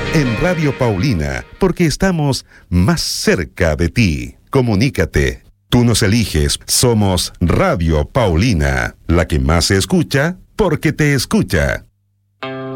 En Radio Paulina, porque estamos más cerca de ti. Comunícate. Tú nos eliges. Somos Radio Paulina, la que más se escucha porque te escucha.